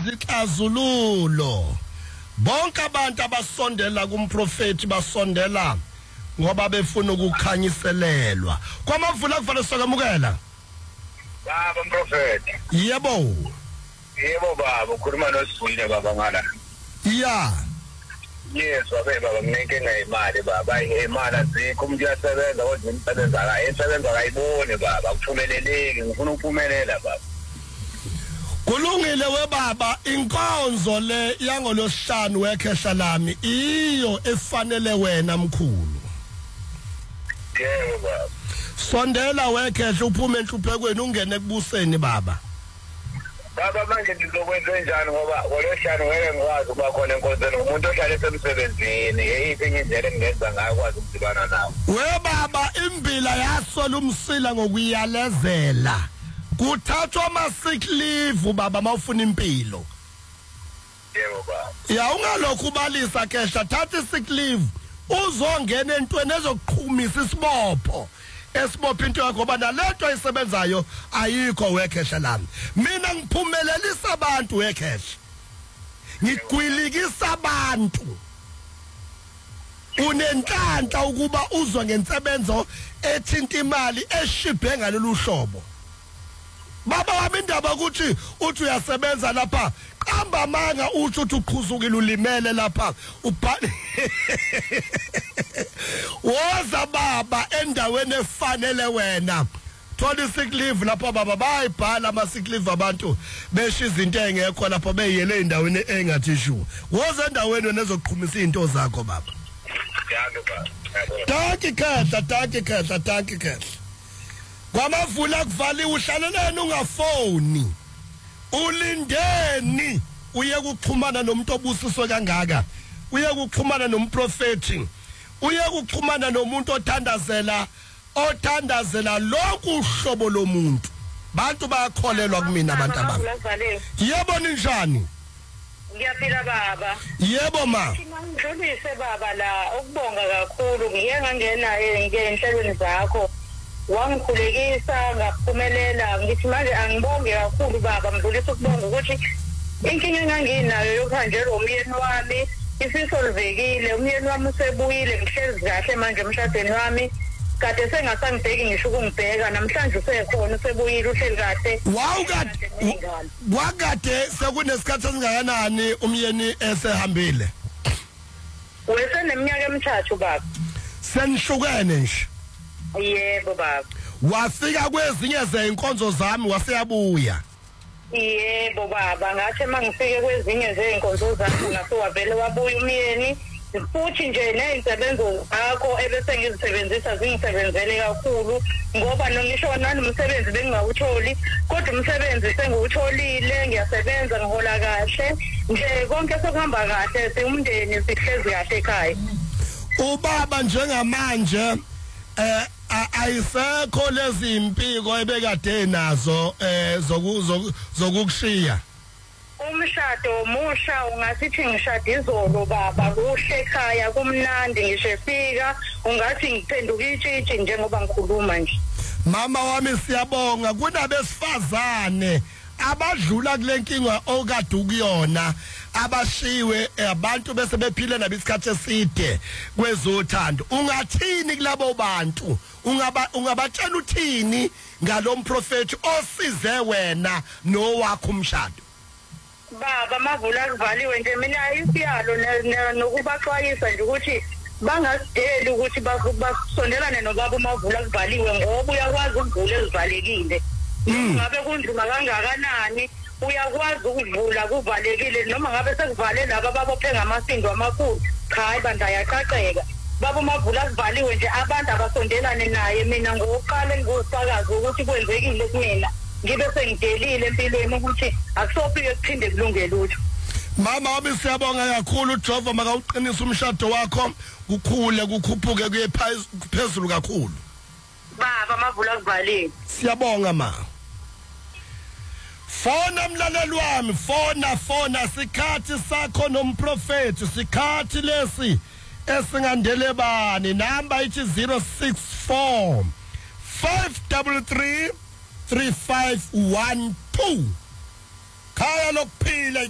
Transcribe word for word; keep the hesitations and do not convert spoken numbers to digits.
izixazululo. Bonke abantu abasondela kumprofeti basondela ngoba befuna ukukhanyiselelwa. Kwamavula kufanele sokamukela. Baba mprofeti. Yebo. Yebo baba, ukhuluma noSizwile baba ngala. Yeah. Yes, baba baba nginenkinga imali baba, imali azikho, umuntu uyasebenza kodwa umsebenza la, esebenza akayiboni baba, akuphumeleleki, ngifuna ukuphumelela baba. Kulungile we baba, inkonzo le yangolosihlanu wekhesha lami iyo efanele wena mkhulu. Yebo baba. Sondela wekhesha uphume enhluphekweni ungene kubuseni baba. Baba manje ngizokwenza njani ngoba ngolosihlanu ngeke ngikwazi ukuba khona enkosini, umuntu ohlala esemsebenzini, eyiphi indlela engenza ngayo kwazi ukudibana nawe. We baba, imbila yasola umsila ngokuyalezela. Kuthathwa ama sick leave baba mawufuna impilo. Yebo baba. Ya ungalokhu balisa kesha, thatha sick leave uzongena entweni ezokuqhumisa isibopho. Esibopho into yakho ngoba nalento ayisebenzayo ayikho wekhesha lami. Mina ngiphumelelisa abantu wekhesha. Ngigwilikisa abantu. Unenhlanhla ukuba uzwe ngensebenzo ethinta imali eshibhe ngalolu hlobo. Baba wami indaba ukuthi uthi uyasebenza lapha, qamba manga uthi uthi uqhuzukile ulimele lapha ubhale. Woza baba endaweni efanele wena. Thola sick leave lapha baba bayibhala ama sick leave abantu besho izinto engekho lapha beyele endaweni engathishu. Woza endaweni nezoqhumisa izinto zakho baba. Yebo baba. Danki khehla, danki khehla, danki khehla. Kwamavula kuvaliwe uhlalelene ungafoni. Ulindeni uye ukuxhumana nomuntu obusiswe kangaka. Uye ukuxhumana nomprofeti. Uye ukuxhumana nomuntu othandazela othandazela lokhu uhlobo lomuntu. Bantu bayakholelwa kumina abantu abami. Yebo ninjani? Ngiyaphila baba. Yebo ma. Ngidlulise baba la ukubonga kakhulu ngiye ngangena enhlelweni zakho. Wangikhulekisa ngaphumelela, ngithi manje angibonge kakhulu baba, ngidlulisa ukubonga ukuthi inkinga enganginayo yokuhanjelwa umyeni wami isisolvekile, umyeni wami usebuyile, ngihlezi kahle manje emshadweni wami. Kade sengasangibheki ngisho ukungibheka, namhlanje usekhona usebuyile uhleli kahle. Wow kade wakade sekunesikhathi esingakanani umyeni esehambile? Weseneminyaka emithathu baba. Senishukene nje. Yebo baba. Wafika kwezinye zeinkonzo zami waseyabuya. Yebo baba, ngathi mangifike kwezinye zeinkonzo zami ngasiwavele wabuya umyeni. Futhi nje nezisebenzo zakho ebese ngizisebenzisa zingisebenzele kakhulu ngoba nongisho nani umsebenzi bengingawutholi, kodwa umsebenzi sengiwutholile, ngiyasebenza ngihola kahle nje, konke sokuhamba kahle, siumndeni sihlezi kahle ekhaya. Ubaba njengamanje eh ayisekho lezi impiko ebekade nazo eh zokukushiya. Umshado musha ungasithi ngishada izolo baba, kuhle ekhaya kumnandi, ngisho efika ungathi ngiphenduka itshitshi njengoba ngikhuluma nje. Mama wami siyabonga kunabesifazane abadlula kule nkinga okade ukuyona, abashiwe abantu bese bephile nabisikhathi eside kwezothando. Ungathini kulabo bantu? Ungaba ungabatshela uthini ngalomprofeti osize wena nowakho umshado? Baba mavula kuvaliwe nje, mina isiyalo nokubaxwayisa nje ukuthi bangasideli ukuthi basondelane nobaba mavula kuvaliwe ngoba uyakwazi ukuvula ezivalekile. Ngabe kunzima kangakanani uyakwazi ukuvula kuvalekile, noma ngabe sekuvale laba babophe ngamasindo amakhulu, cha bandla yaqaqeka. Baba mavula kuvaliwe nje, abantu abasondelane naye. Mina ngokuqala ngosakaza ukuthi kwenzekile kumina, ngibe sengidelile empilweni ukuthi akusophiwe kuphinde kulungele lutho. Mama wami siyabonga kakhulu, Jehova makawuqinise umshado wakho, kukhule kukhuphuke kuye phezulu kakhulu. Baba mavula kuvaliwe. Siyabonga ma. Fona mlaleli wami, fona fona, sikhathi sakho nomprofeti, sikhathi lesi esingandele bani. Number ithi zero six four five three three three five one two. Khaya lokuphila